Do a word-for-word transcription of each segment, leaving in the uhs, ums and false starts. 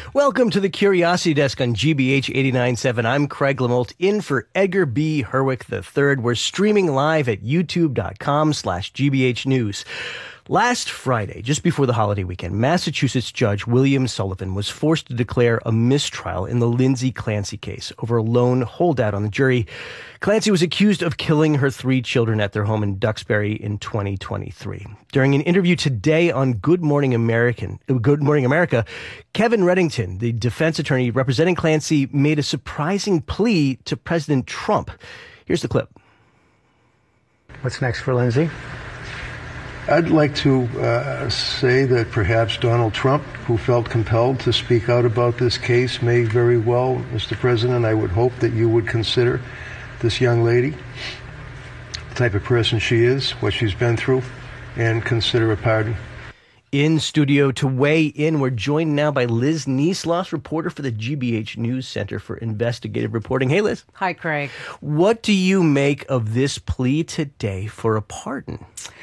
Welcome to the Curiosity Desk on G B H eighty-nine point seven. I'm Craig Lamolt, in for Edgar B. Herwick the third. We're streaming live at youtube.com slash GBH News. Last Friday, just before the holiday weekend, Massachusetts Judge William Sullivan was forced to declare a mistrial in the Lindsay Clancy case over a lone holdout on the jury. Clancy was accused of killing her three children at their home in Duxbury in twenty twenty-three. During an interview today on Good Morning American, Good Morning America, Kevin Reddington, the defense attorney representing Clancy, made a surprising plea to President Trump. Here's the clip. What's next for Lindsay? I'd like to uh, say that perhaps Donald Trump, who felt compelled to speak out about this case, may very well, Mister President, I would hope that you would consider this young lady, the type of person she is, what she's been through, and consider a pardon. In studio to weigh in, we're joined now by Liz Neesloss, reporter for the G B H News Center for Investigative Reporting. Hey, Liz. Hi, Craig. What do you make of this plea today for a pardon?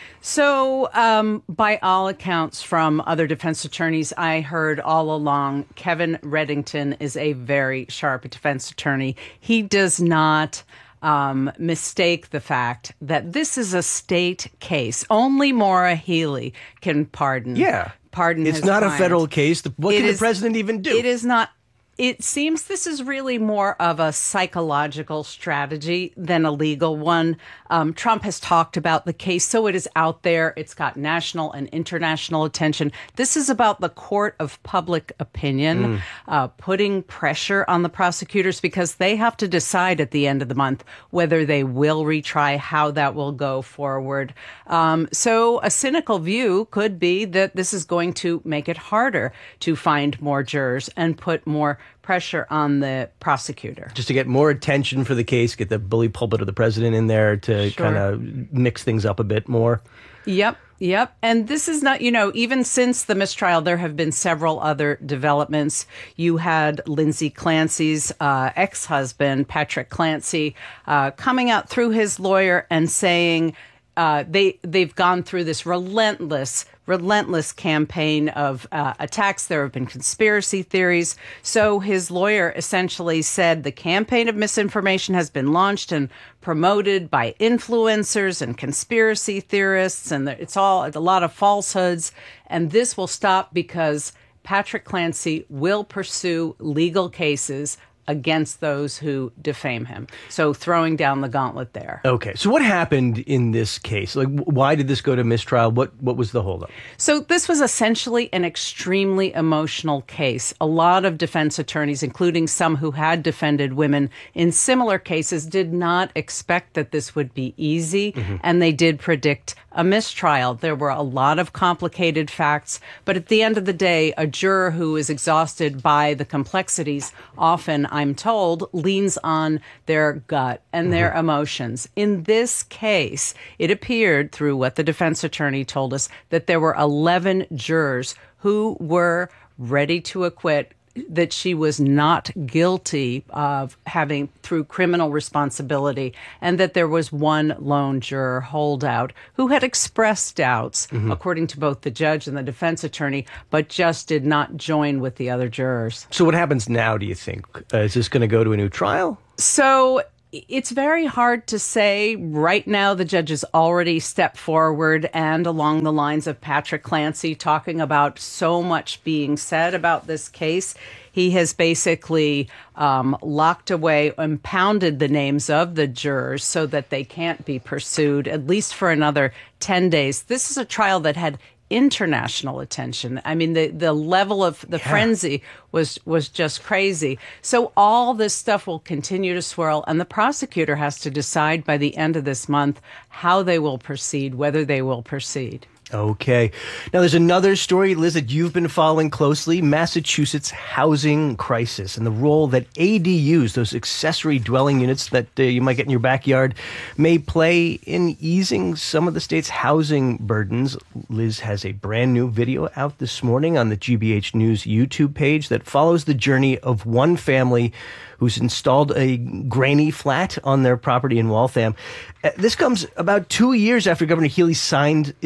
So, um, by all accounts from other defense attorneys I heard all along, Kevin Reddington is a very sharp defense attorney. He does not um, mistake the fact that this is a state case. Only Maura Healey can pardon. Yeah. Pardon It's his not client. a federal case. What It can is- the president even do? It is not. It seems this is really more of a psychological strategy than a legal one. Um, Trump has talked about the case, so it is out there. It's got national and international attention. This is about the court of public opinion, mm. uh, putting pressure on the prosecutors because they have to decide at the end of the month whether they will retry, how that will go forward. Um, so a cynical view could be that this is going to make it harder to find more jurors and put more pressure on the prosecutor. Just to get more attention for the case, get the bully pulpit of the president in there to Sure. kind of mix things up a bit more. Yep. Yep. And this is not, you know, even since the mistrial, there have been several other developments. You had Lindsay Clancy's uh, ex-husband, Patrick Clancy, uh, coming out through his lawyer and saying uh, they, they've gone through this relentless relentless campaign of uh, attacks. There have been conspiracy theories. So his lawyer essentially said the campaign of misinformation has been launched and promoted by influencers and conspiracy theorists. And it's all a lot of falsehoods. And this will stop because Patrick Clancy will pursue legal cases against those who defame him. So throwing down the gauntlet there. Okay. So what happened in this case? Like, why did this go to mistrial? What what was the holdup? So this was essentially an extremely emotional case. A lot of defense attorneys, including some who had defended women in similar cases, did not expect that this would be easy, mm-hmm. and they did predict a mistrial. There were a lot of complicated facts, but at the end of the day, a juror who is exhausted by the complexities often, I'm told, leans on their gut and their mm-hmm. emotions. In this case, it appeared, through what the defense attorney told us, that there were eleven jurors who were ready to acquit, that she was not guilty of having through criminal responsibility, and that there was one lone juror holdout who had expressed doubts, mm-hmm. according to both the judge and the defense attorney, but just did not join with the other jurors. So what happens now, do you think? Uh, is this going to go to a new trial? So it's very hard to say. Right now, the judge has already stepped forward and along the lines of Patrick Clancy talking about so much being said about this case. He has basically um, locked away, impounded the names of the jurors so that they can't be pursued, at least for another ten days. This is a trial that had international attention. I mean, the, the level of the yeah. frenzy was was just crazy. So all this stuff will continue to swirl, and the prosecutor has to decide by the end of this month how they will proceed, whether they will proceed. Okay. Now, there's another story, Liz, that you've been following closely, Massachusetts housing crisis and the role that A D Us, those accessory dwelling units that uh, you might get in your backyard, may play in easing some of the state's housing burdens. Liz has a brand new video out this morning on the G B H News YouTube page that follows the journey of one family who's installed a granny flat on their property in Waltham. Uh, this comes about two years after Governor Healey signed it, the Affordable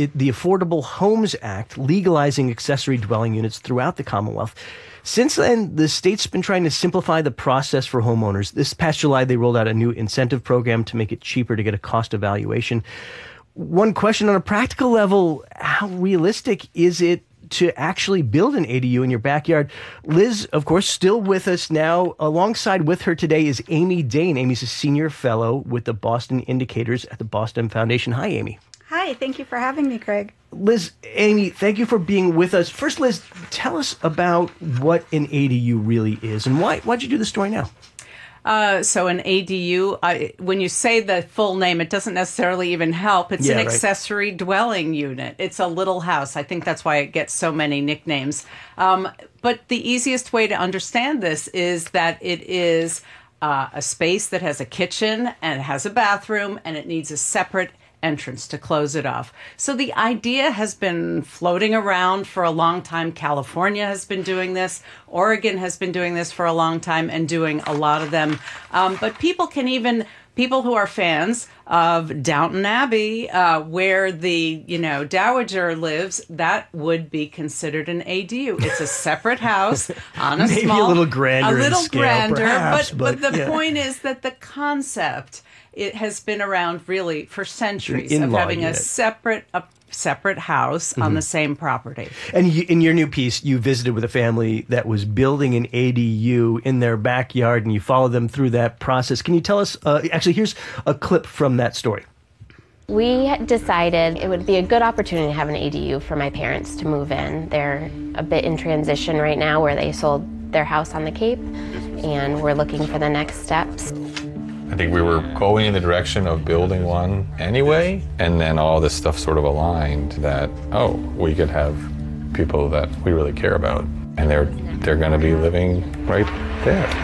Affordable Homes Act, legalizing accessory dwelling units throughout the Commonwealth. Since then, the state's been trying to simplify the process for homeowners. This past July, they rolled out a new incentive program to make it cheaper to get a cost evaluation. One question on a practical level, how realistic is it to actually build an A D U in your backyard? Liz, of course, still with us now. Alongside with her today is Amy Dane. Amy's a senior fellow with the Boston Indicators at the Boston Foundation. Hi, Amy. Hi, thank you for having me, Craig. Liz, Amy, thank you for being with us. First, Liz, tell us about what an A D U really is and why, why'd you do the story now? Uh, so an A D U, uh, when you say the full name, it doesn't necessarily even help. It's Yeah, an right. accessory dwelling unit. It's a little house. I think that's why it gets so many nicknames. Um, but the easiest way to understand this is that it is uh, a space that has a kitchen and it has a bathroom and it needs a separate entrance to close it off. So the idea has been floating around for a long time. California has been doing this. Oregon has been doing this for a long time and doing a lot of them. Um, but people can even, people who are fans of Downton Abbey, uh, where the, you know, dowager lives, that would be considered an A D U. It's a separate house on a Maybe small, a little grander a little in scale, grander, perhaps, but, but, but the yeah. point is that the concept, it has been around really for centuries An of in-law having a unit. separate a separate house on the same property. And you, in your new piece, you visited with a family that was building an A D U in their backyard, and you followed them through that process. Can you tell us, uh, actually, here's a clip from that story. We decided it would be a good opportunity to have an A D U for my parents to move in. They're a bit in transition right now where they sold their house on the Cape, and we're looking for the next steps. I think we were going in the direction of building one anyway, and then all this stuff sort of aligned that, oh, we could have people that we really care about, and they're they're going to be living right there.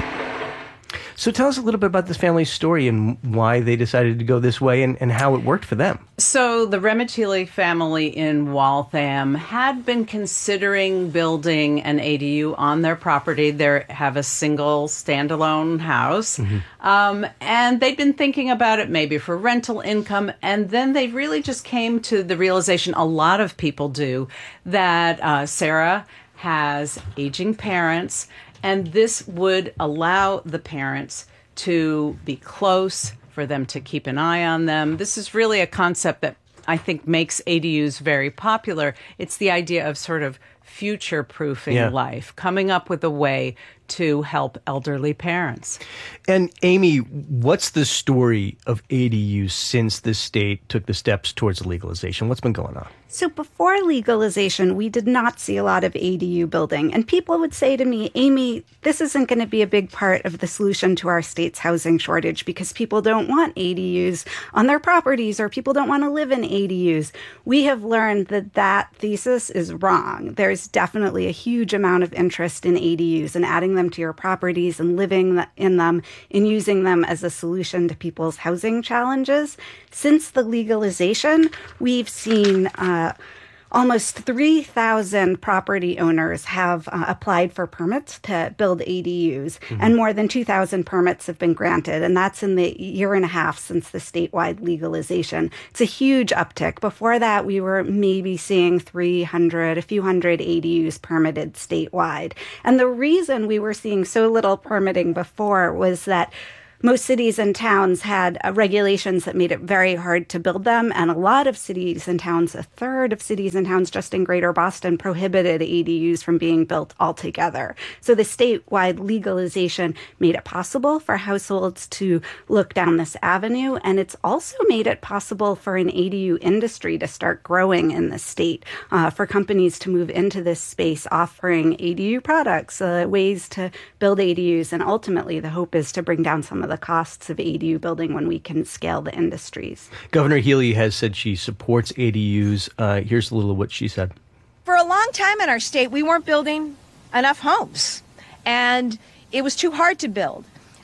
So tell us a little bit about this family's story and why they decided to go this way and, and how it worked for them. So the Remachili family in Waltham had been considering building an A D U on their property. They have a single standalone house. Mm-hmm. Um, and they'd been thinking about it maybe for rental income. And then they really just came to the realization, a lot of people do, that uh, Sarah has aging parents, and this would allow the parents to be close, for them to keep an eye on them. This is really a concept that I think makes A D Us very popular. It's the idea of sort of future-proofing Yeah. life, coming up with a way to help elderly parents. And Amy, what's the story of A D Us since the state took the steps towards legalization? What's been going on? So before legalization, we did not see a lot of A D U building. And people would say to me, Amy, this isn't going to be a big part of the solution to our state's housing shortage because people don't want A D Us on their properties or people don't want to live in A D Us. We have learned that that thesis is wrong. There's definitely a huge amount of interest in A D Us and adding them to your properties and living in them and using them as a solution to people's housing challenges. Since the legalization, we've seen uh, almost three thousand property owners have uh, applied for permits to build A D Us, mm-hmm. and more than two thousand permits have been granted, and that's in the year and a half since the statewide legalization. It's a huge uptick. Before that, we were maybe seeing three hundred, a few hundred A D Us permitted statewide. And the reason we were seeing so little permitting before was that most cities and towns had uh, regulations that made it very hard to build them, and a lot of cities and towns, a third of cities and towns just in Greater Boston, prohibited A D Us from being built altogether. So the statewide legalization made it possible for households to look down this avenue, and it's also made it possible for an A D U industry to start growing in the state, uh, for companies to move into this space offering A D U products, uh, ways to build A D Us, and ultimately the hope is to bring down some of the costs of A D U building when we can scale the industries. Governor Healy has said she supports A D Us. Uh, here's a little of what she said. For a long time in our state, we weren't building enough homes, and it was too hard to build.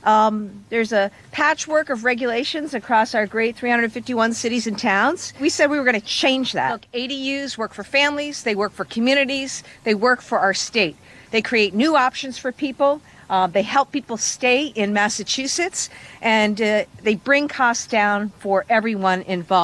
Um, there's a patchwork of regulations across our great three hundred fifty-one cities and towns. We said we were going to change that. Look, A D Us work for families, they work for communities, they work for our state. They create new options for people. Uh, they help people stay in Massachusetts, and uh, they bring costs down for everyone involved.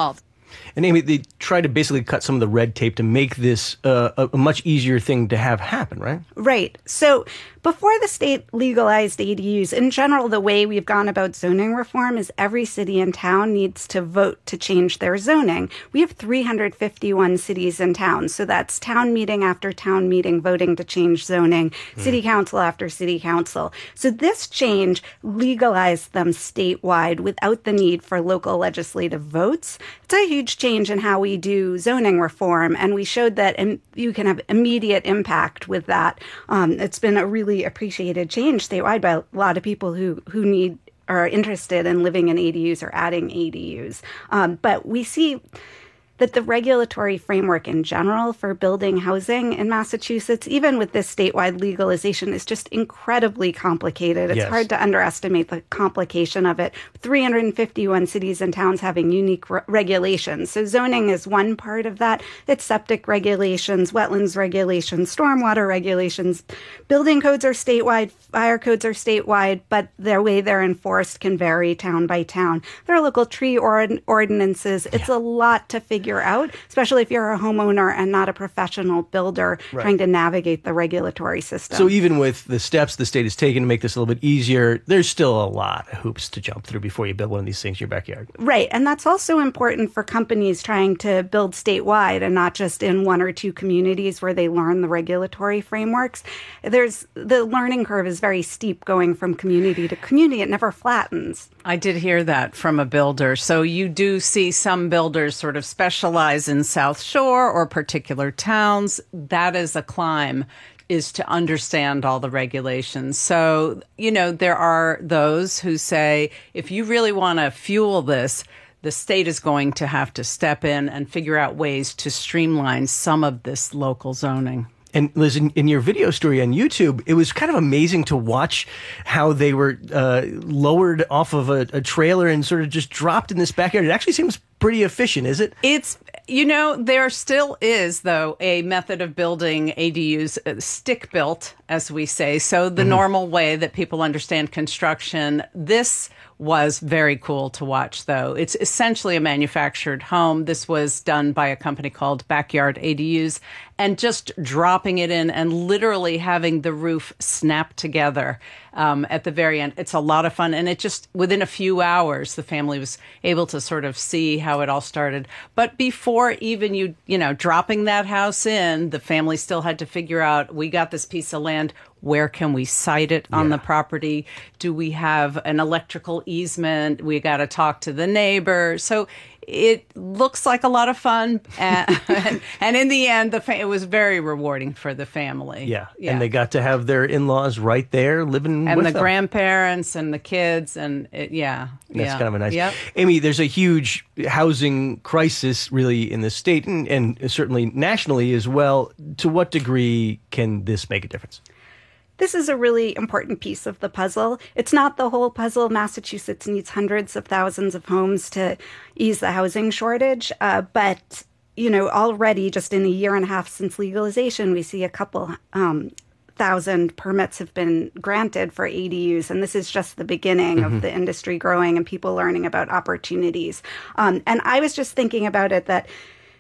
And Amy, they try to basically cut some of the red tape to make this uh, a, a much easier thing to have happen, right? Right. So before the state legalized A D Us, in general, the way we've gone about zoning reform is every city and town needs to vote to change their zoning. We have three hundred fifty-one cities and towns. So that's town meeting after town meeting voting to change zoning, mm. city council after city council. So this change legalized them statewide without the need for local legislative votes. It's a huge change in how we do zoning reform, and we showed that im- you can have immediate impact with that. Um, it's been a really appreciated change statewide by a lot of people who, who need are interested in living in A D Us or adding A D Us. Um, but we see that the regulatory framework in general for building housing in Massachusetts, even with this statewide legalization, is just incredibly complicated. It's yes. hard to underestimate the complication of it. three hundred fifty-one cities and towns having unique re- regulations. So zoning is one part of that. It's septic regulations, wetlands regulations, stormwater regulations. Building codes are statewide, fire codes are statewide, but the way they're enforced can vary town by town. There are local tree ord- ordinances. It's yeah. a lot to figure out, especially if you're a homeowner and not a professional builder right. trying to navigate the regulatory system. So even with the steps the state has taken to make this a little bit easier, there's still a lot of hoops to jump through before you build one of these things in your backyard. Right. And that's also important for companies trying to build statewide and not just in one or two communities where they learn the regulatory frameworks. There's the learning curve is very steep going from community to community. It never flattens. I did hear that from a builder. So you do see some builders sort of specialize in South Shore or particular towns. That is a climb, is to understand all the regulations. So, you know, there are those who say, if you really want to fuel this, the state is going to have to step in and figure out ways to streamline some of this local zoning. And Liz, in, in your video story on YouTube, it was kind of amazing to watch how they were uh, lowered off of a, a trailer and sort of just dropped in this backyard. It actually seems pretty efficient, is it? It's, you know, there still is, though, a method of building A D Us, uh, stick built, as we say. So the mm-hmm. normal way that people understand construction. This was very cool to watch, though. It's essentially a manufactured home. This was done by a company called Backyard A D Us, and just dropping it in and literally having the roof snap together um, at the very end. It's a lot of fun. And it just, within a few hours, the family was able to sort of see how it all started. But before even you, you know, dropping that house in, the family still had to figure out, we got this piece of land. Where can we site it on yeah. the property? Do we have an electrical easement? We got to talk to the neighbor. So it looks like a lot of fun. And, and, and in the end, the fa- it was very rewarding for the family. Yeah. yeah. And they got to have their in-laws right there living and with the them. grandparents and the kids. And it, yeah. That's yeah. kind of a nice. Yep. Amy, there's a huge housing crisis really in the state and, and certainly nationally as well. To what degree can this make a difference? This is a really important piece of the puzzle. It's not the whole puzzle. Massachusetts needs hundreds of thousands of homes to ease the housing shortage. Uh, but, you know, already just in a year and a half since legalization, we see a couple um, thousand permits have been granted for A D Us. And this is just the beginning mm-hmm. of the industry growing and people learning about opportunities. Um, and I was just thinking about it that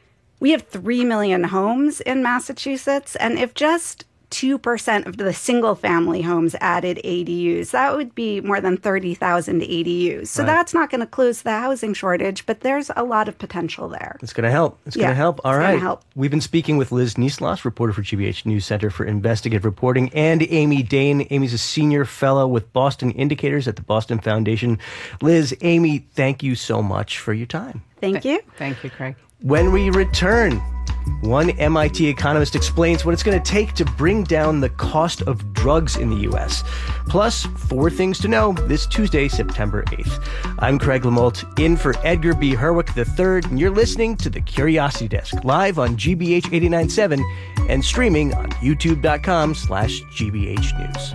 we have three million homes in Massachusetts. And if just two percent of the single-family homes added A D Us. That would be more than thirty thousand A D Us. So right. that's not going to close the housing shortage, but there's a lot of potential there. It's going to help. It's yeah, going to help. All it's right. Help. We've been speaking with Liz Niesloss, reporter for G B H News Center for Investigative Reporting, and Amy Dane. Amy's a senior fellow with Boston Indicators at the Boston Foundation. Liz, Amy, thank you so much for your time. Thank you. Thank you, Craig. When we return, one M I T economist explains what it's going to take to bring down the cost of drugs in the U S. Plus, four things to know this Tuesday, September eighth. I'm Craig LaMolt, in for Edgar B. Herwick the third, and you're listening to The Curiosity Desk, live on G B H eighty-nine point seven and streaming on youtube.com slash GBH News.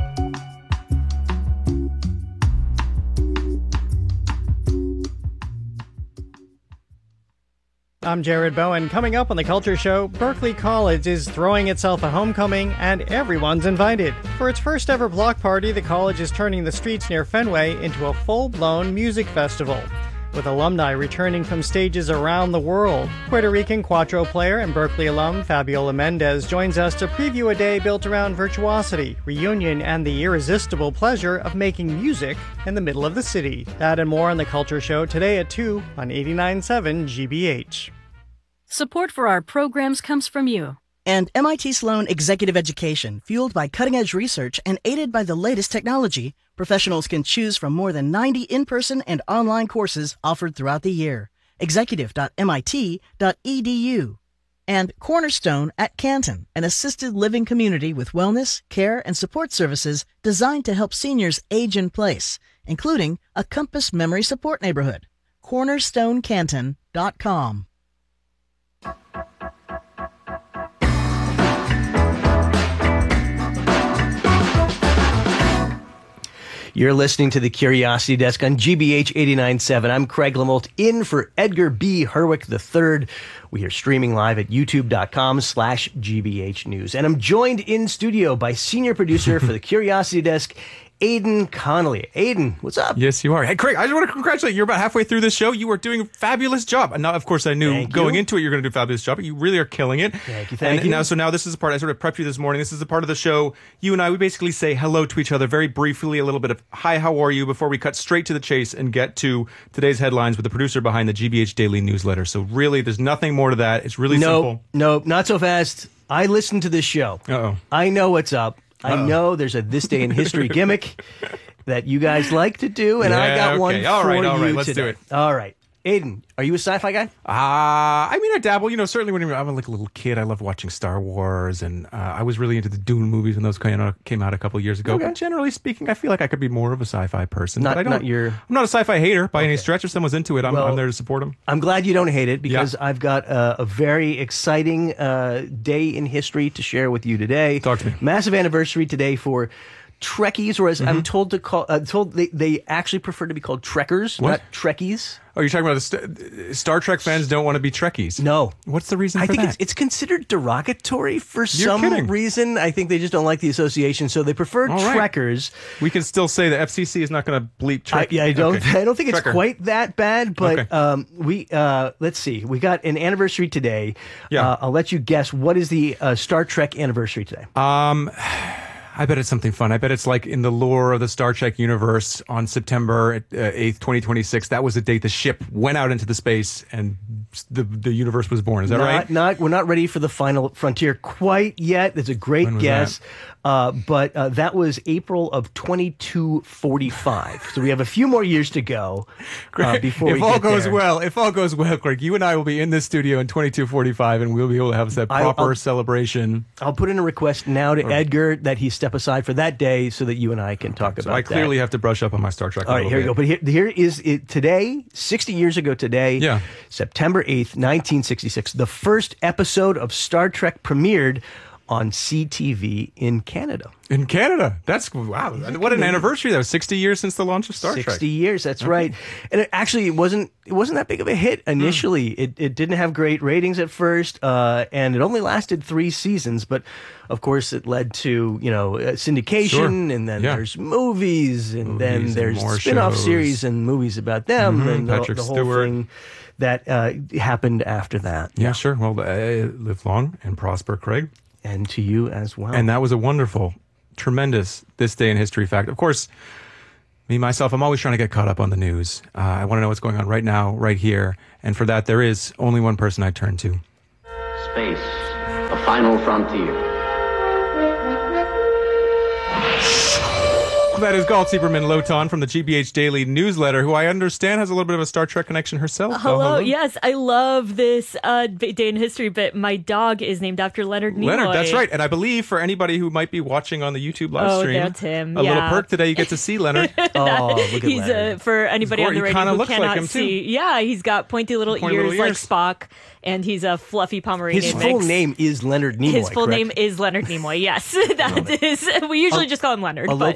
I'm Jared Bowen. Coming up on The Culture Show, Berkeley College is throwing itself a homecoming and everyone's invited. For its first ever block party, the college is turning the streets near Fenway into a full-blown music festival. with alumni returning from stages around the world. Puerto Rican Cuatro player and Berkeley alum Fabiola Mendez joins us to preview a day built around virtuosity, reunion, and the irresistible pleasure of making music in the middle of the city. That and more on The Culture Show today at two on eighty-nine point seven G B H. Support for our programs comes from you. And M I T Sloan Executive Education, fueled by cutting-edge research and aided by the latest technology, professionals can choose from more than ninety in-person and online courses offered throughout the year. executive dot M I T dot E D U. And Cornerstone at Canton, an assisted living community with wellness, care, and support services designed to help seniors age in place, including a Compass Memory Support Neighborhood. cornerstone canton dot com. You're listening to the Curiosity Desk on G B H eighty-nine point seven. I'm Craig Lamolt, in for Edgar B. Herwick the third. We are streaming live at youtube.com slash GBH News. And I'm joined in studio by senior producer for the Curiosity Desk, Aidan Connolly. Aidan, what's up? Yes, you are. Hey, Craig, I just want to congratulate you. You're about halfway through this show. You are doing a fabulous job. And now, of course, I knew Thank going you. into it you're going to do a fabulous job, but you really are killing it. Thank you, thank and you. Now, so now this is the part, I sort of prepped you this morning. This is the part of the show, you and I, we basically say hello to each other very briefly, a little bit of, hi, how are you, before we cut straight to the chase and get to today's headlines with the producer behind the G B H Daily Newsletter. So really, there's nothing more to that. It's really Nope, simple. nope, not so fast. I listen to this show. Uh-oh. I know what's up. I Uh-oh. know there's a This Day in History gimmick that you guys like to do, and I Yeah, got one okay. All for right, all you right, let's today. do it. All right. Aidan, are you a sci-fi guy? Uh, I mean, I dabble. You know, certainly when I was like a little kid, I loved watching Star Wars, and uh, I was really into the Dune movies when those came out, came out a couple of years ago. Okay. But generally speaking, I feel like I could be more of a sci-fi person. Not- but I don't, not your- I'm not a sci-fi hater by any stretch. If someone's into it, I'm, Well, I'm there to support them. I'm glad you don't hate it, because Yeah. I've got a, a very exciting uh, day in history to share with you today. Talk to me. Massive anniversary today for Trekkies, or as I'm told to call, uh, told they, they actually prefer to be called Trekkers, What? not Trekkies. Oh, you're talking about the st- Star Trek fans don't want to be Trekkies. No. What's the reason I for think that? it's, it's considered derogatory for You're some kidding. reason. I think they just don't like the association, so they prefer All right. Trekkers. We can still say the F C C is not going to bleep I, Trek. yeah, I don't. Okay. I don't think it's Trekker. quite that bad, but Okay. um, we uh, let's see. We got an anniversary today. Yeah. Uh, I'll let you guess. What is the uh, Star Trek anniversary today? Um, I bet it's something fun. I bet it's like in the lore of the Star Trek universe on September eighth, twenty twenty-six. That was the date the ship went out into the space and the the universe was born. Is that not, right? Not. We're not ready for the final frontier quite yet. That's a great When was guess. Uh, but uh, that was April of twenty-two forty-five. So we have a few more years to go uh, before if we all get goes there. well, if all goes well, Craig, you and I will be in this studio in twenty-two forty-five, and we'll be able to have that I- proper I'll- celebration. I'll put in a request now to Edgar that he step aside for that day so that you and I can talk So about I that. clearly have to brush up on my Star Trek. a All right, little here you go. bit. But here, here is it today, sixty years ago today, Yeah. September eighth, nineteen sixty-six, the first episode of Star Trek premiered on C T V in Canada. In Canada, that's wow! What an anniversary! That was sixty years since the launch of Star Trek. sixty years, that's right. And it actually it wasn't it wasn't that big of a hit initially. Hmm. It it didn't have great ratings at first, uh, and it only lasted three seasons. But of course, it led to you know uh, syndication, Sure. and then Yeah. there's movies, and Movies then and there's more spin-off shows. series and movies about them, Mhm, and the, Patrick the whole Stewart. thing that uh, happened after that. Yeah, sure. Well, uh, live long and prosper, Craig. And to you as well. And that was a wonderful, tremendous This Day in History fact. Of course, me, myself, I'm always trying to get caught up on the news. Uh, I want to know what's going on right now, right here. And for that, there is only one person I turn to. Space, the final frontier. That is Galt Sieberman Lotan from the G B H Daily Newsletter, who I understand has a little bit of a Star Trek connection herself. Hello. Oh, Yes, I love this uh, day in history bit. My dog is named after Leonard Nimoy. Leonard, that's right. And I believe for anybody who might be watching on the YouTube live Oh, stream, that's him. a Yeah. little perk today, you get to see Leonard. Oh, look at He's Leonard. uh, for anybody He's on the gorgeous. He radio kinda who looks like cannot him, too. see. Yeah, he's got pointy little Pointy ears little like ears. Spock, and he's a fluffy Pomeranian His full mix. name is Leonard Nimoy. His full correct? name is Leonard Nimoy. Yes, that is. We usually A- just call him Leonard. A but local guy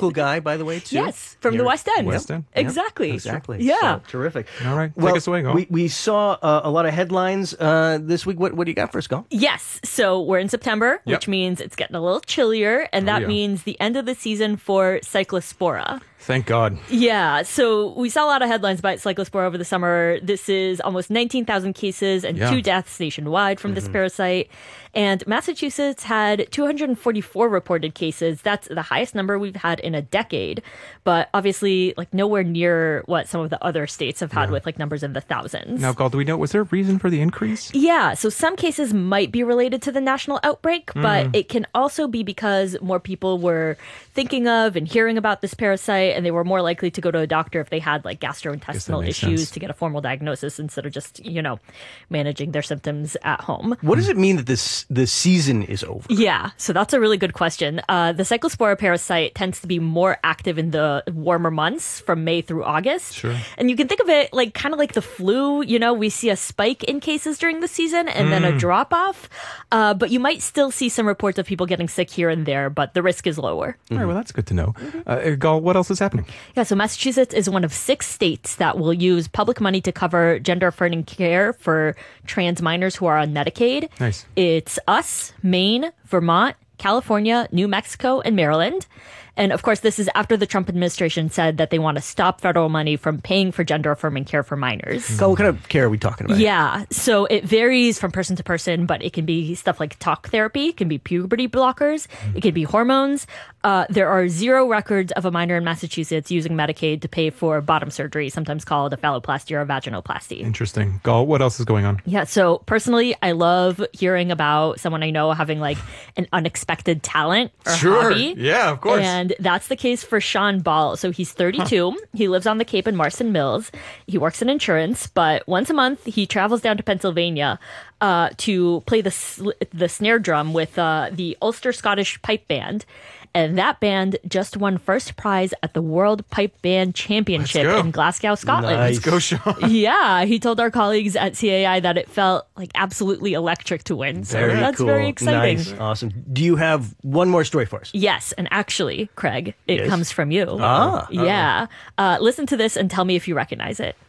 by the way, too? Yes, from the West End. West End. Exactly. Exactly. Yeah. So, terrific. All right. Well, Take us away, Gal. we, we saw uh, a lot of headlines uh, this week. What, what do you got for us, Gal? Yes. So we're in September, Yep. which means it's getting a little chillier, and Oh, that yeah. means the end of the season for Cyclospora. Thank God. Yeah, so we saw a lot of headlines about Cyclospora over the summer. This is almost nineteen thousand cases and Yeah. two deaths nationwide from this Mm-hmm. parasite. And Massachusetts had two hundred forty-four reported cases. That's the highest number we've had in a decade. But obviously, like nowhere near what some of the other states have had with like numbers in the thousands. Now, Gal, do we know, was there a reason for the increase? Yeah, so some cases might be related to the national outbreak, but Mhm. it can also be because more people were thinking of and hearing about this parasite, and they were more likely to go to a doctor if they had like gastrointestinal makes issues sense. to get a formal diagnosis instead of just, you know, managing their symptoms at home. What does it mean that this the season is over? Yeah, so that's a really good question. Uh, the Cyclospora parasite tends to be more active in the warmer months from May through August. Sure. And you can think of it like kind of like the flu. You know, we see a spike in cases during the season and then a Mm. drop off. Uh, but you might still see some reports of people getting sick here and there, but the risk is lower. All right, well, that's good to know. Uh, Gal, what else is happening? Yeah, so Massachusetts is one of six states that will use public money to cover gender affirming care for trans minors who are on Medicaid. Nice. It's us, Maine, Vermont, California, New Mexico, and Maryland. And of course, this is after the Trump administration said that they want to stop federal money from paying for gender affirming care for minors. So what kind of care are we talking about? Yeah, so it varies from person to person, but it can be stuff like talk therapy, it can be puberty blockers, it can be hormones. Uh, there are zero records of a minor in Massachusetts using Medicaid to pay for bottom surgery, sometimes called a phalloplasty or a vaginoplasty. Interesting. Gal, what else is going on? Yeah, so personally, I love hearing about someone I know having like an unexpected talent or Sure. hobby. Yeah, of course. And that's the case for Sean Ball. So he's thirty-two. Huh. He lives on the Cape in Marston Mills. He works in insurance, but once a month he travels down to Pennsylvania uh, to play the sl- the snare drum with uh, the Ulster Scottish Pipe Band. And that band just won first prize at the World Pipe Band Championship in Glasgow, Scotland. Nice. Let's go, Sean. Yeah, he told our colleagues at C A I that it felt like absolutely electric to win. So Very that's cool. very exciting. Nice. Awesome. Do you have one more story for us? Yes, and actually, Craig, it Yes? comes from you. Ah. Yeah. Uh, listen to this and tell me if you recognize it.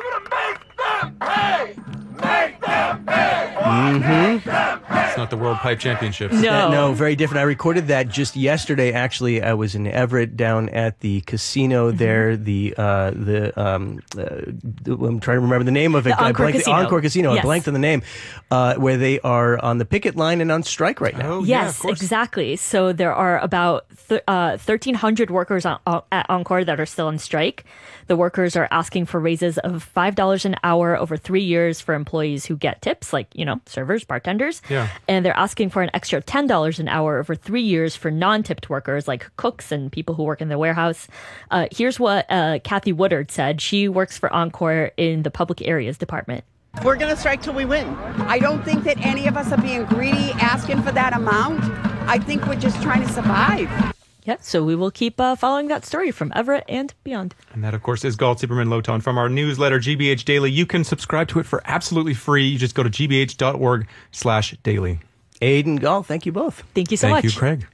Mm-hmm. It's not the World Pipe Championships. No. no, very different. I recorded that just yesterday. Actually, I was in Everett down at the casino there. The uh, the um, uh, I'm trying to remember the name of it. The I Encore blanked, Casino. The Encore Casino. Yes. I blanked on the name. Uh, where they are on the picket line and on strike right now. Oh, yes, exactly. So there are about th- uh, thirteen hundred workers on, uh, at Encore that are still on strike. The workers are asking for raises of five dollars an hour over three years for employees who get tips, like, you know, servers, bartenders. Yeah. And they're asking for an extra ten dollars an hour over three years for non-tipped workers, like cooks and people who work in the warehouse. Uh, here's what uh, Kathy Woodard said. She works for Encore in the public areas department. We're going to strike till we win. I don't think that any of us are being greedy, asking for that amount. I think we're just trying to survive. Yeah, so we will keep uh, following that story from Everett and beyond. And that, of course, is Gal Zieberman Lowtone from our newsletter, G B H Daily. You can subscribe to it for absolutely free. You just go to g b h dot org slash daily. Aiden, Gal, thank you both. Thank you so Thank much. you, Craig.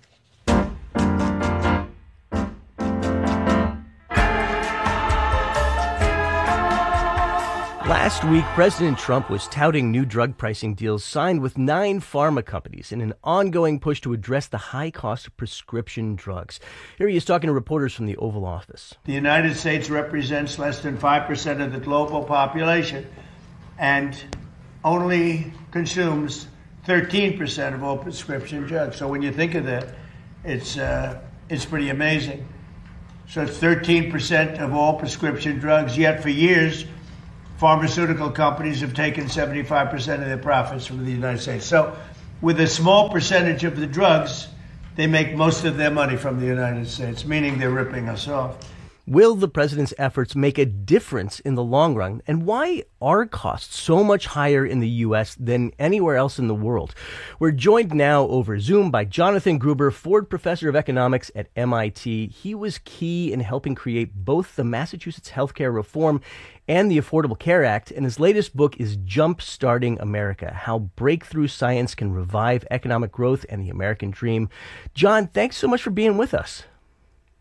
Last week, President Trump was touting new drug pricing deals signed with nine pharma companies in an ongoing push to address the high cost of prescription drugs. Here he is talking to reporters from the Oval Office. The United States represents less than five percent of the global population and only consumes thirteen percent of all prescription drugs. So when you think of that, it's, uh, it's pretty amazing. So it's thirteen percent of all prescription drugs, yet for years, pharmaceutical companies have taken seventy-five percent of their profits from the United States. So with a small percentage of the drugs, they make most of their money from the United States, meaning they're ripping us off. Will the president's efforts make a difference in the long run? And why are costs so much higher in the U S than anywhere else in the world? We're joined now over Zoom by Jonathan Gruber, Ford Professor of Economics at M I T. He was key in helping create both the Massachusetts Healthcare Reform and the Affordable Care Act, and his latest book is Jump Starting America, How Breakthrough Science Can Revive Economic Growth and the American Dream. John, thanks so much for being with us.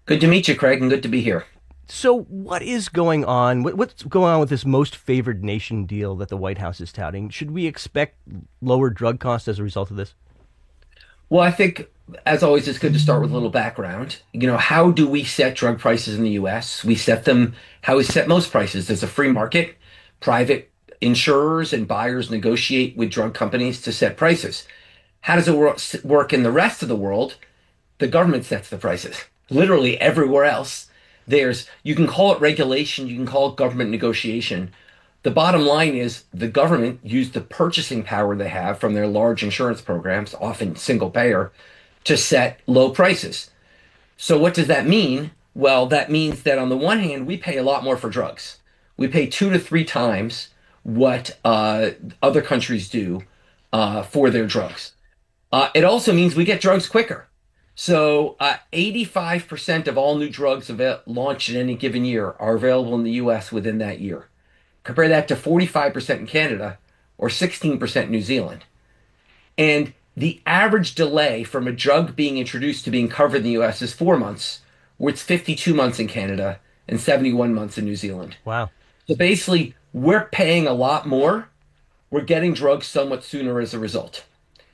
Good to meet you, Craig, and good to be here. So what is going on? What's going on with this most favored nation deal that the White House is touting? Should we expect lower drug costs as a result of this? Well, I think, as always, it's good to start with a little background. You know, how do we set drug prices in the U S? We set them how we set most prices. There's a free market. Private insurers and buyers negotiate with drug companies to set prices. How does it work in the rest of the world? The government sets the prices. Literally everywhere else. There's, you can call it regulation, you can call it government negotiation. The bottom line is the government used the purchasing power they have from their large insurance programs, often single payer, to set low prices. So what does that mean? Well, that means that on the one hand, we pay a lot more for drugs. We pay two to three times what uh, other countries do uh, for their drugs. Uh, it also means we get drugs quicker. So uh, eighty-five percent of all new drugs av- launched in any given year are available in the U S within that year. Compare that to forty-five percent in Canada or sixteen percent in New Zealand. And the average delay from a drug being introduced to being covered in the U S is four months, where it's fifty-two months in Canada and seventy-one months in New Zealand. Wow. So basically, we're paying a lot more. We're getting drugs somewhat sooner as a result.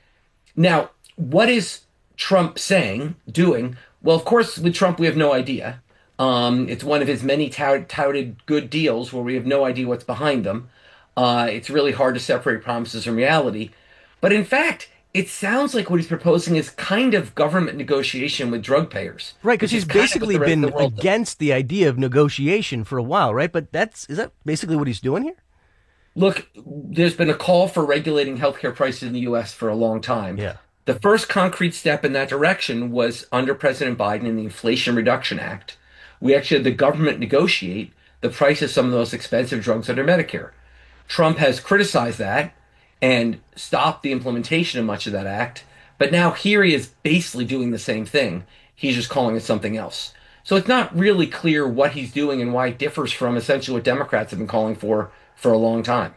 Now, what is Trump saying, doing? Well, of course, with Trump, we have no idea. Um, it's one of his many tout- touted good deals where we have no idea what's behind them. Uh, it's really hard to separate promises from reality. But in fact, it sounds like what he's proposing is kind of government negotiation with drug payers. Right, because he's basically the been the against the idea of negotiation for a while, right? But that's is that basically what he's doing here? Look, there's been a call for regulating healthcare prices in the U S for a long time. Yeah. The first concrete step in that direction was under President Biden in the Inflation Reduction Act. We actually had the government negotiate the price of some of those expensive drugs under Medicare. Trump has criticized that and stopped the implementation of much of that act. But now here he is basically doing the same thing. He's just calling it something else. So it's not really clear what he's doing and why it differs from essentially what Democrats have been calling for for a long time.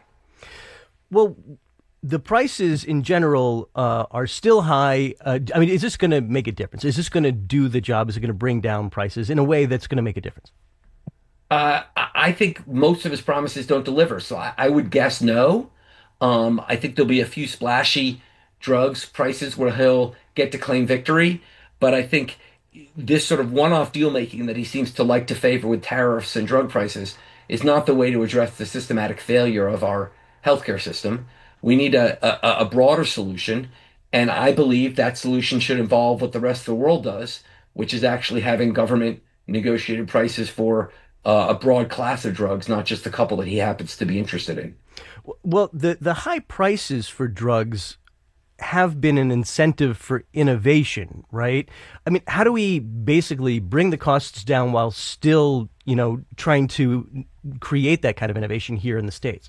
Well, the prices in general uh, are still high. Uh, I mean, is this going to make a difference? Is this going to do the job? Is it going to bring down prices in a way that's going to make a difference? Uh, I think most of his promises don't deliver. So I, I would guess no. Um, I think there'll be a few splashy drugs prices where he'll get to claim victory. But I think this sort of one-off deal making that he seems to like to favor with tariffs and drug prices is not the way to address the systematic failure of our healthcare system. We need a, a, a broader solution, and I believe that solution should involve what the rest of the world does, which is actually having government negotiated prices for uh, a broad class of drugs, not just a couple that he happens to be interested in. Well, the, the high prices for drugs have been an incentive for innovation, right? I mean, how do we basically bring the costs down while still, you know, trying to create that kind of innovation here in the States?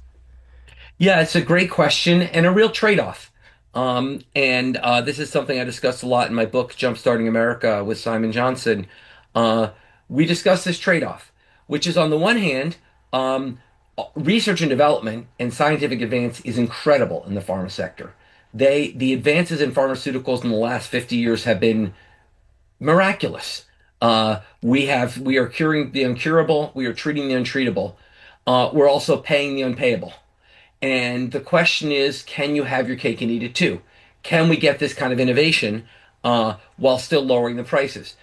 Yeah, it's a great question and a real trade-off. Um, and uh, this is something I discussed a lot in my book, Jumpstarting America with Simon Johnson. Uh, we discuss this trade-off, which is on the one hand, um, research and development and scientific advance is incredible in the pharma sector. They, the advances in pharmaceuticals in the last fifty years have been miraculous. Uh, we have, we are curing the incurable. We are treating the untreatable. Uh, we're also paying the unpayable. And the question is, can you have your cake and eat it too? Can we get this kind of innovation uh, while still lowering the prices?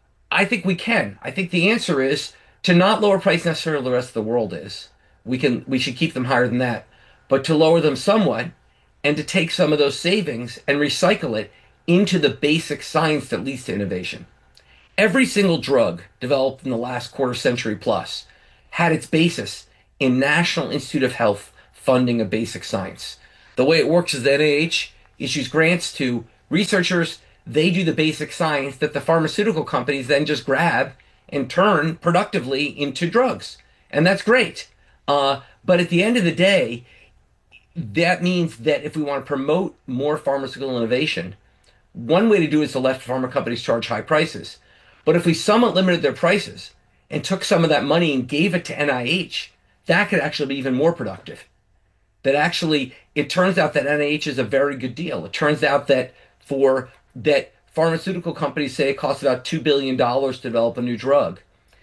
I think we can. I think the answer is to not lower price necessarily the rest of the world is. We can, we should keep them higher than that, but to lower them somewhat and to take some of those savings and recycle it into the basic science that leads to innovation. Every single drug developed in the last quarter century plus had its basis in National Institute of Health funding of basic science. The way it works is that N I H issues grants to researchers. They do the basic science that the pharmaceutical companies then just grab and turn productively into drugs. And that's great. Uh, but at the end of the day, that means that if we want to promote more pharmaceutical innovation, one way to do it is to let pharma companies charge high prices. But if we somewhat limited their prices and took some of that money and gave it to N I H, that could actually be even more productive. That actually, it turns out that N I H is a very good deal. It turns out that for that pharmaceutical companies say it costs about two billion dollars to develop a new drug.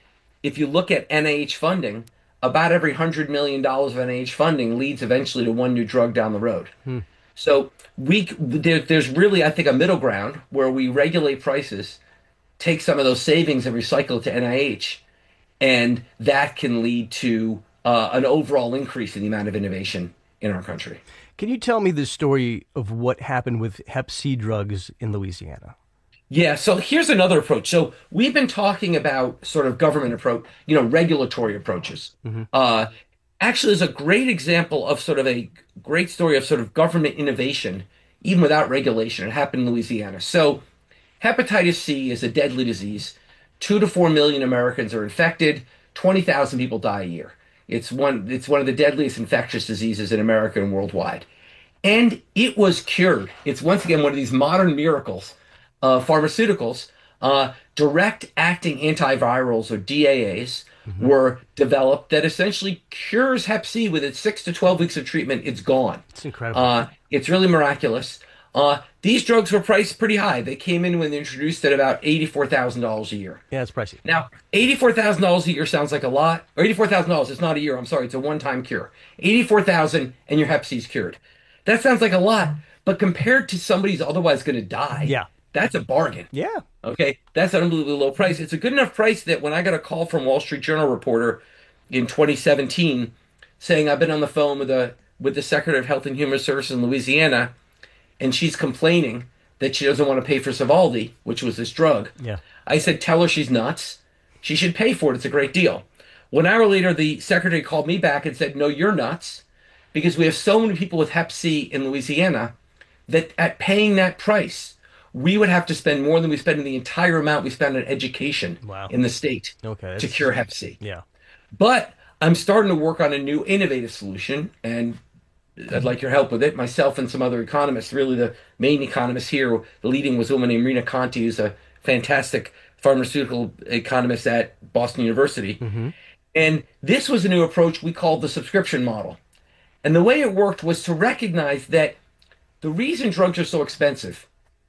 If you look at N I H funding, about every one hundred million dollars of N I H funding leads eventually to one new drug down the road. Hmm. So we there, there's really, I think, a middle ground where we regulate prices, take some of those savings and recycle it to N I H, and that can lead to uh, an overall increase in the amount of innovation in our country. Can you tell me the story of what happened with Hep C drugs in Louisiana? Yeah, so here's another approach. So we've been talking about sort of government approach, you know, regulatory approaches. Mm-hmm. Uh, actually, there's a great example of sort of a great story of sort of government innovation, even without regulation. It happened in Louisiana. So hepatitis C is a deadly disease. Two to four million Americans are infected. twenty thousand people die a year. It's one, it's one of the deadliest infectious diseases in America and worldwide. And it was cured. It's once again one of these modern miracles of pharmaceuticals. Uh, direct-acting antivirals, or D A As, mm-hmm. were developed that essentially cures Hep C. Within six to twelve weeks of treatment, it's gone. It's incredible. Uh, it's really miraculous. Uh, these drugs were priced pretty high. They came in when they introduced at about eighty-four thousand dollars a year. Yeah, it's pricey. Now, eighty-four thousand dollars a year sounds like a lot. Or eighty-four thousand dollars, it's not a year, I'm sorry, it's a one-time cure. eighty-four thousand dollars and your Hep C's cured. That sounds like a lot, but compared to somebody who's otherwise going to die, yeah. that's a bargain. Yeah. Okay, that's an unbelievably low price. It's a good enough price that when I got a call from Wall Street Journal reporter in twenty seventeen saying I've been on the phone with a with the Secretary of Health and Human Services in Louisiana, and she's complaining that she doesn't want to pay for Sovaldi, which was this drug. Yeah. I said, tell her she's nuts. She should pay for it. It's a great deal. One hour later, the secretary called me back and said, no, you're nuts, because we have so many people with Hep C in Louisiana that at paying that price, we would have to spend more than we spend in the entire amount we spend on education wow. in the state okay, to cure Hep C. Yeah. But I'm starting to work on a new innovative solution, and I'd like your help with it. Myself and some other economists, really the main economist here, the leading was a woman named Rena Conti, who's a fantastic pharmaceutical economist at Boston University. Mm-hmm. And this was a new approach we called the subscription model. And the way it worked was to recognize that the reason drugs are so expensive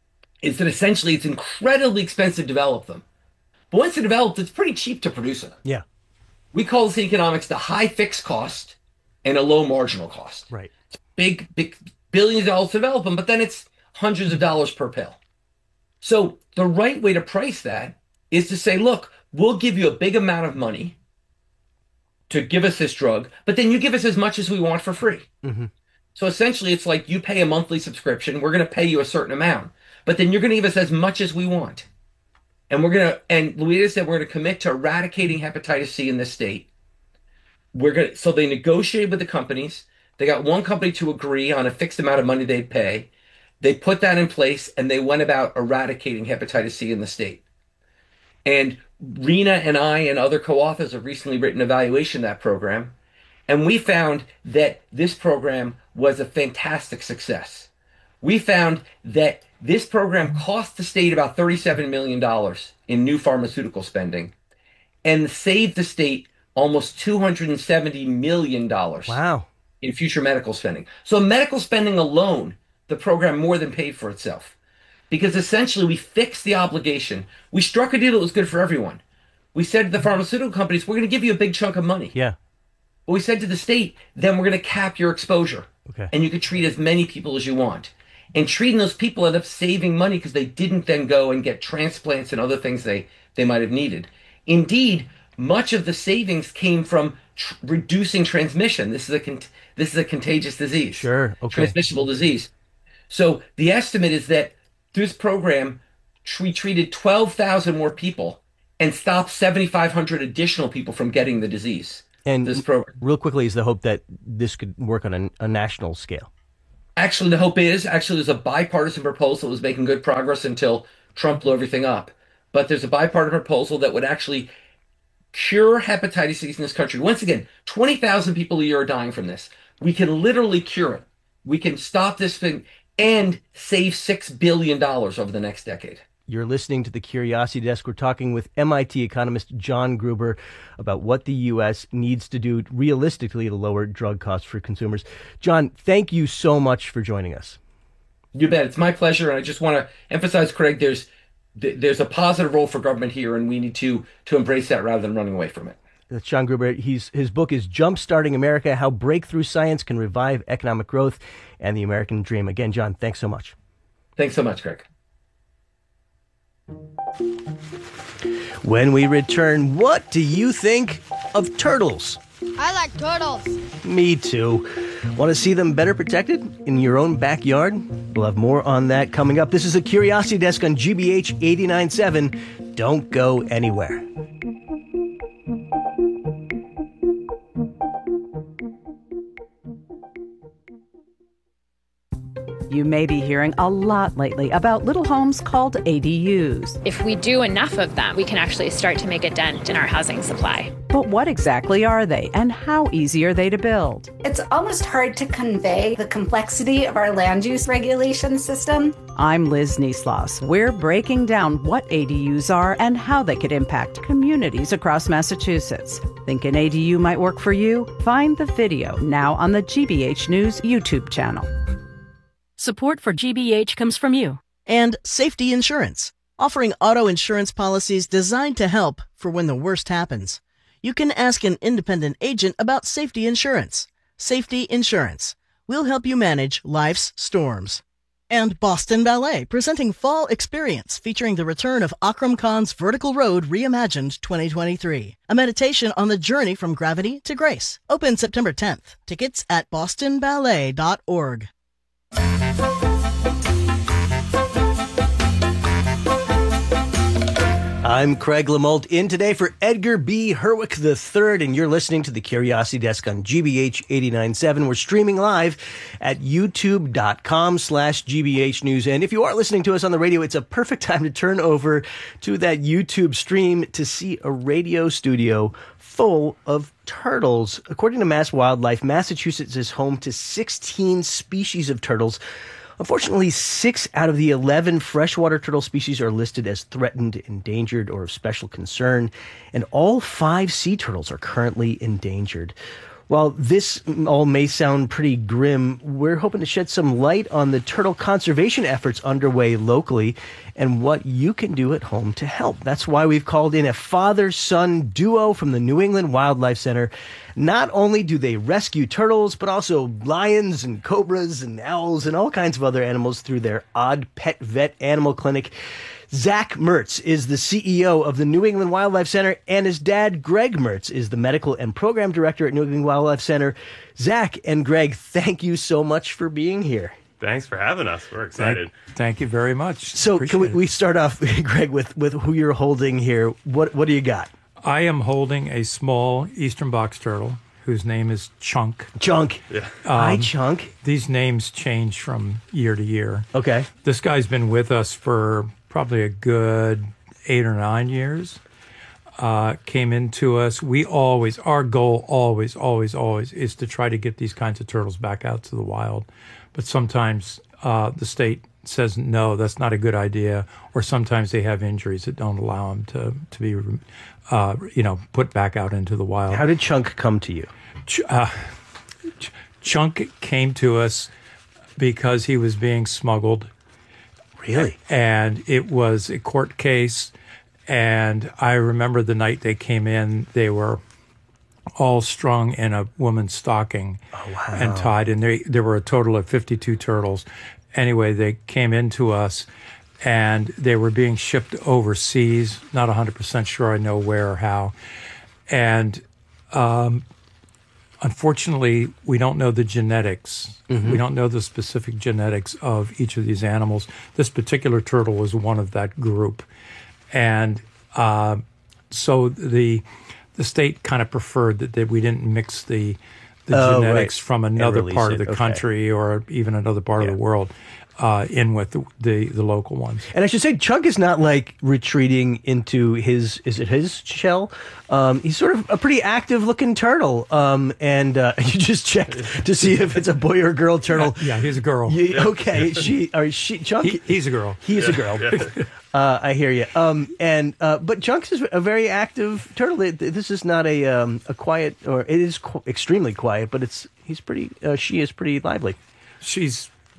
is that essentially it's incredibly expensive to develop them. But once they're developed, it's pretty cheap to produce them. Yeah. We call this in economics the high fixed cost and a low marginal cost. Right. It's big, big billions of dollars to develop them, but then it's hundreds of dollars per pill. So the right way to price that is to say, look, we'll give you a big amount of money to give us this drug, but then you give us as much as we want for free. Mm-hmm. So essentially, it's like you pay a monthly subscription. We're going to pay you a certain amount, but then you're going to give us as much as we want. And we're going to, and Louisiana said we're going to commit to eradicating hepatitis C in this state. We're going to, so they negotiated with the companies. They got one company to agree on a fixed amount of money they'd pay. They put that in place, and they went about eradicating hepatitis C in the state. And Rena and I and other co-authors have recently written an evaluation of that program. And we found that this program was a fantastic success. We found that this program cost the state about thirty-seven million dollars in new pharmaceutical spending and saved the state almost two hundred seventy million dollars wow. in future medical spending. So medical spending alone, the program more than paid for itself. Because essentially we fixed the obligation. We struck a deal that was good for everyone. We said to the pharmaceutical companies, we're going to give you a big chunk of money. Yeah. But we said to the state, then we're going to cap your exposure. Okay. And you could treat as many people as you want. And treating those people ended up saving money because they didn't then go and get transplants and other things they, they might have needed. Indeed, much of the savings came from tr- reducing transmission. This is a con- this is a contagious disease. Sure. Okay. Transmissible disease. So the estimate is that through this program, we treated twelve thousand more people and stopped seventy-five hundred additional people from getting the disease. And this program. Real quickly, is the hope that this could work on a, a national scale? Actually, the hope is, actually, there's a bipartisan proposal that was making good progress until Trump blew everything up. But there's a bipartisan proposal that would actually cure hepatitis C in this country. Once again, twenty thousand people a year are dying from this. We can literally cure it. We can stop this thing and save six billion dollars over the next decade. You're listening to the Curiosity Desk. We're talking with M I T economist John Gruber about what the U S needs to do realistically to lower drug costs for consumers. John, thank you so much for joining us. You bet. It's my pleasure. And I just want to emphasize, Craig, there's there's a positive role for government here, and we need to to embrace that rather than running away from it. That's John Gruber. He's, his book is Jumpstarting America, How Breakthrough Science Can Revive Economic Growth and the American Dream. Again, John, thanks so much. Thanks so much, Craig. When we return, what do you think of turtles? I like turtles. Me too. Want to see them better protected in your own backyard? We'll have more on that coming up. This is the Curiosity Desk on G B H eighty-nine point seven. Don't go anywhere. You may be hearing a lot lately about little homes called A D Us. If we do enough of them, we can actually start to make a dent in our housing supply. But what exactly are they, and how easy are they to build? It's almost hard to convey the complexity of our land use regulation system. I'm Liz Nieslas. We're breaking down what A D Us are and how they could impact communities across Massachusetts. Think an A D U might work for you? Find the video now on the G B H News YouTube channel. Support for G B H comes from you. And Safety Insurance, offering auto insurance policies designed to help for when the worst happens. You can ask an independent agent about Safety Insurance. Safety Insurance. We'll help you manage life's storms. And Boston Ballet, presenting Fall Experience, featuring the return of Akram Khan's Vertical Road Reimagined twenty twenty-three. A meditation on the journey from gravity to grace. Open September tenth. Tickets at boston ballet dot org. I'm Craig Lamalt, in today for Edgar B. Herwick the third, and you're listening to the Curiosity Desk on G B H eighty-nine point seven. We're streaming live at youtube.com slash GBH News. And if you are listening to us on the radio, it's a perfect time to turn over to that YouTube stream to see a radio studio full of turtles. According to Mass Wildlife, Massachusetts is home to sixteen species of turtles. Unfortunately, six out of the eleven freshwater turtle species are listed as threatened, endangered, or of special concern, and all five sea turtles are currently endangered. While this all may sound pretty grim, we're hoping to shed some light on the turtle conservation efforts underway locally and what you can do at home to help. That's why we've called in a father-son duo from the New England Wildlife Center. Not only do they rescue turtles, but also lions and cobras and owls and all kinds of other animals through their Odd Pet Vet Animal Clinic. Zach Mertz is the C E O of the New England Wildlife Center, and his dad, Greg Mertz, is the medical and program director at New England Wildlife Center. Zach and Greg, thank you so much for being here. Thanks for having us. We're excited. Thank, thank you very much. So Appreciate can we, it. we start off, Greg, with, with who you're holding here. What what do you got? I am holding a small eastern box turtle whose name is Chunk. Chunk. Yeah. Hi, Um, Chunk. These names change from year to year. Okay. This guy's been with us for probably a good eight or nine years. Uh, came into us. We always, our goal always, always, always is to try to get these kinds of turtles back out to the wild. But sometimes uh, the state says, no, that's not a good idea. Or sometimes they have injuries that don't allow them to, to be, uh, you know, put back out into the wild. How did Chunk come to you? Ch- uh, Ch- Chunk came to us because he was being smuggled. Really? And it was a court case. And I remember the night they came in, they were all strung in a woman's stocking oh, wow. and tied. And they, there were a total of fifty-two turtles. Anyway, they came into us and they were being shipped overseas. Not one hundred percent sure I know where or how. And um, unfortunately, we don't know the genetics. Mm-hmm. We don't know the specific genetics of each of these animals. This particular turtle was one of that group. And uh, so the the state kind of preferred that, that we didn't mix the the oh, genetics right. from another part it. of the okay. country or even another part yeah. of the world uh, in with the, the the local ones. And I should say, Chunk is not like retreating into his, is it his shell? Um, he's sort of a pretty active looking turtle. Um, and uh, you just check to see if it's a boy or girl turtle. Yeah, yeah he's a girl. You, okay, she, or she, Chunk? He, he's a girl. He's yeah. a girl. Yeah. Uh, I hear you. Um, and uh, but Chunk is a very active turtle. This is not a um, a quiet, or it is qu- extremely quiet, but it's he's pretty. Uh, she is pretty lively. She's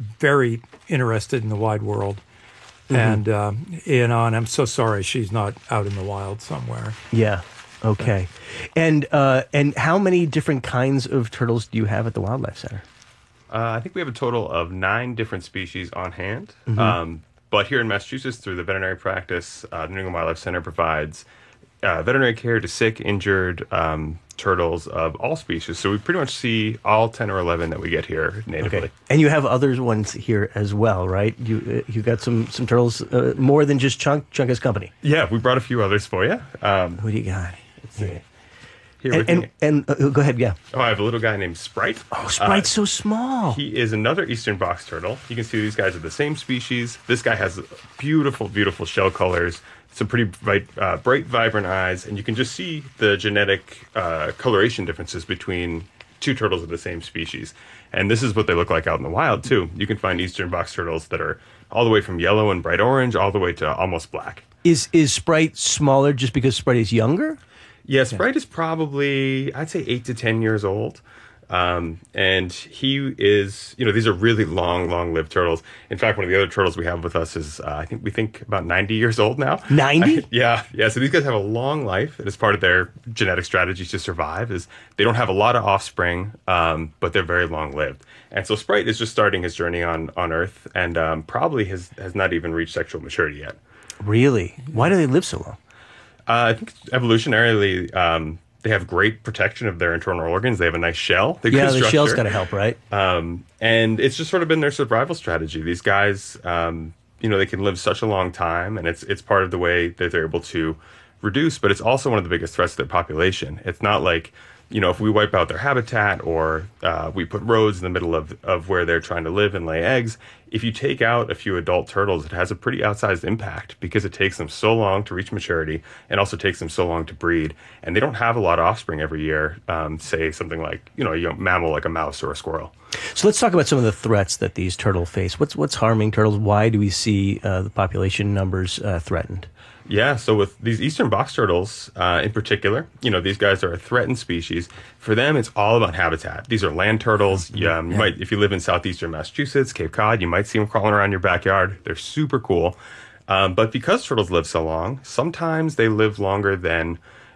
very interested in the wide world. Mm-hmm. And, uh, you know, and I'm so sorry she's not out in the wild somewhere. Yeah. Okay. And uh, and how many different kinds of turtles do you have at the Wildlife Center? Uh, I think we have a total of nine different species on hand. Mm-hmm. Um, but here in Massachusetts, through the veterinary practice, uh, the New England Wildlife Center provides uh, veterinary care to sick, injured um, turtles of all species. So we pretty much see all ten or eleven that we get here natively. Okay. And you have other ones here as well, right? You uh, you got some some turtles uh, more than just Chunk. Chunk has company. Yeah, we brought a few others for you. Um, Who do you got? Let's see. Here And and, and uh, go ahead, yeah. Oh, I have a little guy named Sprite. Oh, Sprite's so small. He is another eastern box turtle. You can see these guys are the same species. This guy has beautiful, beautiful shell colors, some pretty bright, uh, bright, vibrant eyes, and you can just see the genetic uh, coloration differences between two turtles of the same species. And this is what they look like out in the wild, too. You can find eastern box turtles that are all the way from yellow and bright orange all the way to almost black. Is is Sprite smaller just because Sprite is younger? Yeah, Sprite is probably, I'd say, eight to ten years old. Um, and he is, you know, these are really long, long-lived turtles. In fact, one of the other turtles we have with us is, uh, I think we think about ninety years old now. ninety? yeah, yeah. So these guys have a long life. It is part of their genetic strategy to survive. Is they don't have a lot of offspring, um, but they're very long-lived. And so Sprite is just starting his journey on on Earth, and um, probably has has not even reached sexual maturity yet. Really? Why do they live so long? Uh, I think evolutionarily, um, they have great protection of their internal organs. They have a nice shell. They're Yeah, good the structure. shell's got to help, right? Um, and it's just sort of been their survival strategy. These guys, um, you know, they can live such a long time, and it's it's part of the way that they're able to reduce. But it's also one of the biggest threats to their population. It's not like, you know, if we wipe out their habitat or uh, we put roads in the middle of, of where they're trying to live and lay eggs, if you take out a few adult turtles, it has a pretty outsized impact because it takes them so long to reach maturity and also takes them so long to breed. And they don't have a lot of offspring every year, um, say something like, you know, a young mammal like a mouse or a squirrel. So let's talk about some of the threats that these turtles face. What's what's harming turtles? Why do we see uh, the population numbers uh, threatened? Yeah, so with these eastern box turtles uh, in particular, you know, these guys are a threatened species. For them, it's all about habitat. These are land turtles. You, um, you might, if you live in southeastern Massachusetts, Cape Cod, you might see them crawling around your backyard. They're super cool. Um, but because turtles live so long, sometimes they live longer than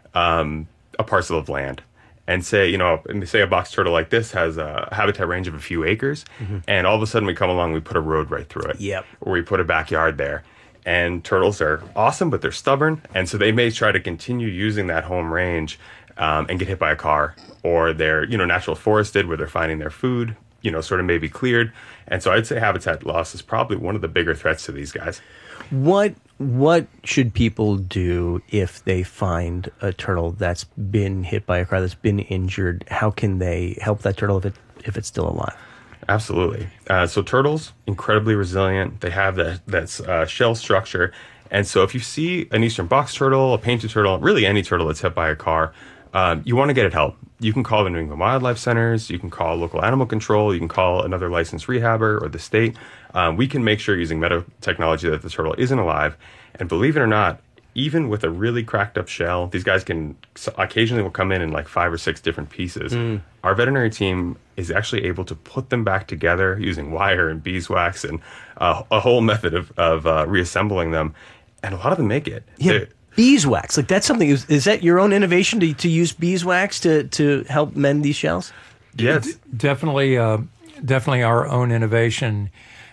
um, a parcel of land. And say, you know, say a box turtle like this has a habitat range of a few acres, mm-hmm. and all of a sudden we come along, we put a road right through it. Yep. Or we put a backyard there. And turtles are awesome, but they're stubborn. And so they may try to continue using that home range um, and get hit by a car. Or they're, you know, natural forested where they're finding their food, you know, sort of maybe cleared. And so I'd say habitat loss is probably one of the bigger threats to these guys. What what should people do if they find a turtle that's been hit by a car, that's been injured? How can they help that turtle if it if it's still alive? Absolutely. Uh, so turtles, incredibly resilient. They have that, that uh, shell structure. And so if you see an eastern box turtle, a painted turtle, really any turtle that's hit by a car, um, you want to get it help. You can call the New England Wildlife Centers. You can call local animal control. You can call another licensed rehabber or the state. Um, we can make sure using medical technology that the turtle isn't alive. And believe it or not, even with a really cracked up shell, these guys can occasionally will come in in like five or six different pieces. Mm. Our veterinary team is actually able to put them back together using wire and beeswax and uh, a whole method of, of uh, reassembling them. And a lot of them make it. Yeah, They're, beeswax. Like that's something. Is, is that your own innovation to, to use beeswax to, to help mend these shells? Yes. D- definitely, uh, definitely our own innovation.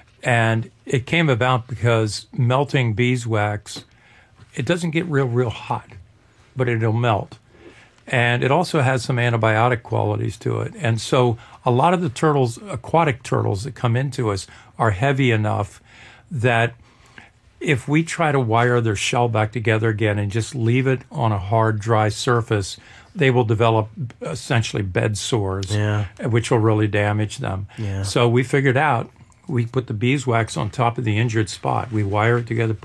And it came about because melting beeswax, it doesn't get real, real hot, but it'll melt. And it also has some antibiotic qualities to it. And so a lot of the turtles, aquatic turtles that come into us are heavy enough that if we try to wire their shell back together again and just leave it on a hard, dry surface, they will develop essentially bed sores, yeah. which will really damage them. Yeah. So we figured out, we put the beeswax on top of the injured spot. We wire it together